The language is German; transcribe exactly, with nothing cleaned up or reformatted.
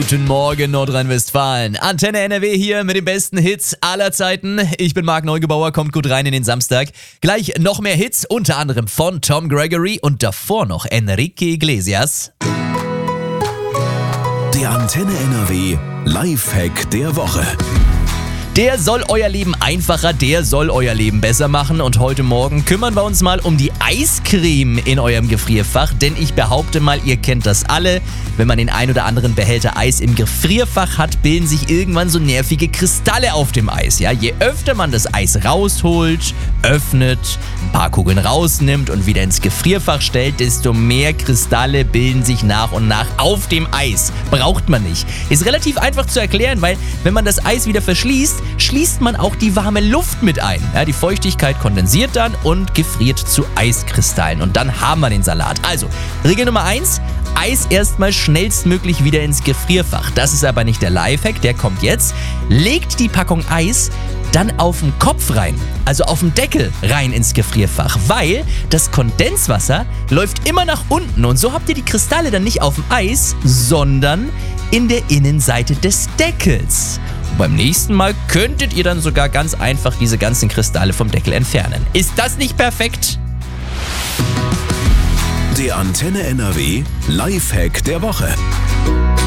Guten Morgen Nordrhein-Westfalen. Antenne N R W hier mit den besten Hits aller Zeiten. Ich bin Marc Neugebauer, kommt gut rein in den Samstag. Gleich noch mehr Hits, unter anderem von Tom Gregory und davor noch Enrique Iglesias. Der Antenne N R W Lifehack der Woche. Der soll euer Leben einfacher, der soll euer Leben besser machen. Und heute Morgen kümmern wir uns mal um die Eiscreme in eurem Gefrierfach. Denn ich behaupte mal, ihr kennt das alle. Wenn man den ein oder anderen Behälter Eis im Gefrierfach hat, bilden sich irgendwann so nervige Kristalle auf dem Eis. Ja? Je öfter man das Eis rausholt, öffnet, ein paar Kugeln rausnimmt und wieder ins Gefrierfach stellt, desto mehr Kristalle bilden sich nach und nach auf dem Eis. Braucht man nicht. Ist relativ einfach zu erklären, weil wenn man das Eis wieder verschließt, schließt man auch die warme Luft mit ein. Ja, die Feuchtigkeit kondensiert dann und gefriert zu Eiskristallen. Und dann haben wir den Salat. Also, Regel Nummer eins, Eis erstmal schnellstmöglich wieder ins Gefrierfach. Das ist aber nicht der Lifehack, der kommt jetzt. Legt die Packung Eis dann auf den Kopf rein, also auf den Deckel rein ins Gefrierfach, weil das Kondenswasser läuft immer nach unten und so habt ihr die Kristalle dann nicht auf dem Eis, sondern in der Innenseite des Deckels. Und beim nächsten Mal könntet ihr dann sogar ganz einfach diese ganzen Kristalle vom Deckel entfernen. Ist das nicht perfekt? Der Antenne N R W Lifehack der Woche.